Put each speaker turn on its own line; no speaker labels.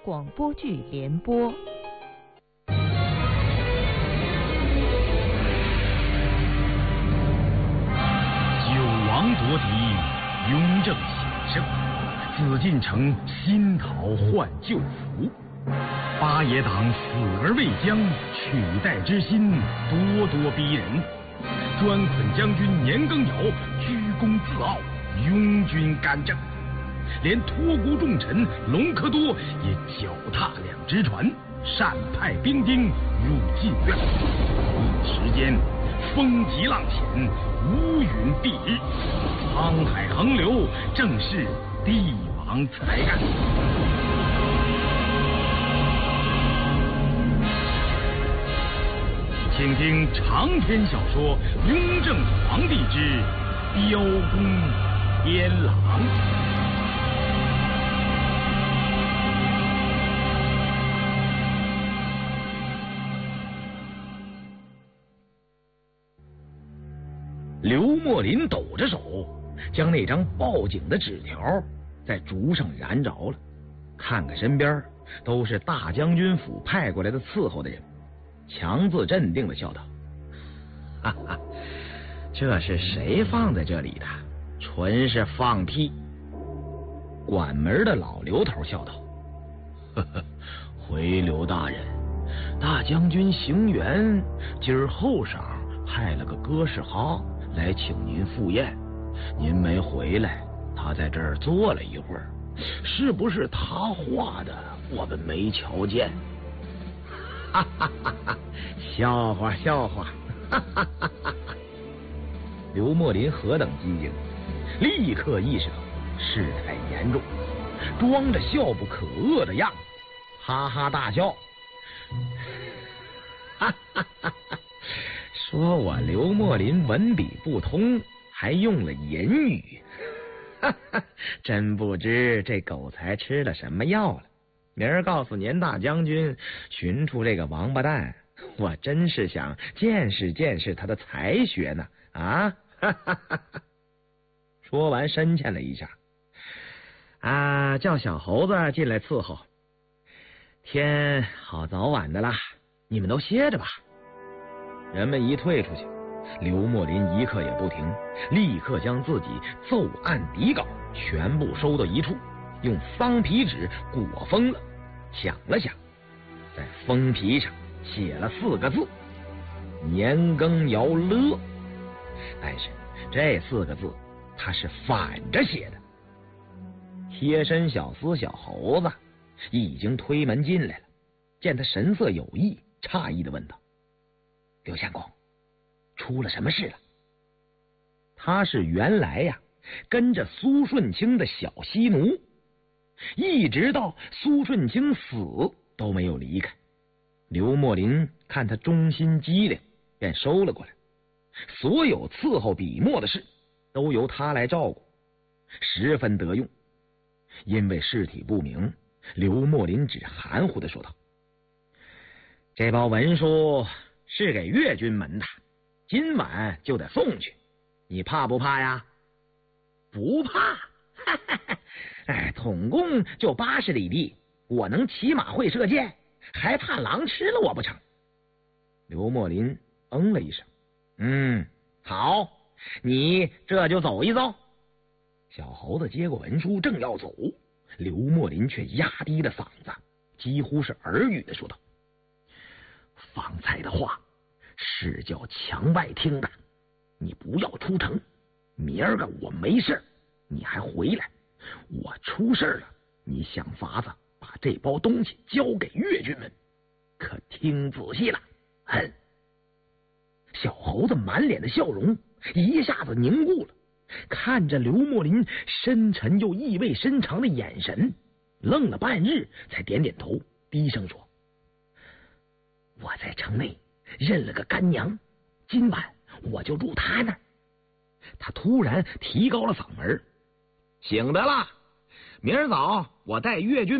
广播剧联播。
九王夺嫡，雍正显圣，紫禁城新桃换旧符，八爷党死而未僵，取代之心咄咄逼人。专捆将军年羹尧居功自傲，拥军干政，连托孤重臣隆科多也脚踏两只船，擅派兵丁入禁院。一时间风急浪险，乌云蔽日，沧海横流，正是帝王才干。请听长篇小说《雍正皇帝之雕弓天狼》。刘墨林抖着手，将那张报警的纸条在竹上燃着了，看看身边都是大将军府派过来的伺候的人，强自镇定的笑道：“哈哈，这是谁放在这里的？纯是放屁！”管门的老刘头笑道：“呵呵，回刘大人，大将军邢元今儿后晌派了个哥士哈来请您赴宴，您没回来，他在这儿坐了一会儿，是不是他画的我们没瞧见？”哈哈哈哈，笑话笑话！哈哈哈哈！刘墨林何等机灵，立刻意识到事态严重，装着笑不可遏的样子，哈哈大笑。哈哈哈哈！说我刘墨林文笔不通，还用了淫语，哈哈，真不知这狗才吃了什么药了。明儿告诉年大将军，寻出这个王八蛋，我真是想见识见识他的才学呢！啊，哈哈哈哈！说完深欠了一下，叫小猴子进来伺候。天好早晚的啦，你们都歇着吧。人们一退出去，刘墨林一刻也不停，立刻将自己奏案底稿全部收到一处，用方皮纸裹封了，想了想，在封皮上写了4个字：年羹尧乐。但是这4个字他是反着写的。贴身小厮小猴子已经推门进来了，见他神色有异，诧异地问道：“刘相公，出了什么事了？”他是原来呀跟着苏顺清的小西奴，一直到苏顺清死都没有离开。刘墨林看他忠心机灵，便收了过来，所有伺候笔墨的事都由他来照顾，十分得用。因为事体不明，刘墨林只含糊地说道：“这包文书是给粤军门的，今晚就得送去，你怕不怕呀？”“不怕，统共就80里地，我能骑马会射箭，还怕狼吃了我不成？”刘墨林嗯了一声：“好，你这就走一遭。”小猴子接过文书正要走，刘墨林却压低了嗓子，几乎是耳语的说道：“方才的话是叫墙外听的，你不要出城，明儿个我没事你还回来，我出事了，你想法子把这包东西交给粤军们，可听仔细了。”小猴子满脸的笑容一下子凝固了，看着刘墨林深沉又意味深长的眼神，愣了半日，才点点头，低声说：“我在城内认了个干娘，今晚我就住他那儿。”他突然提高了嗓门：“醒得了，明儿早我带粤军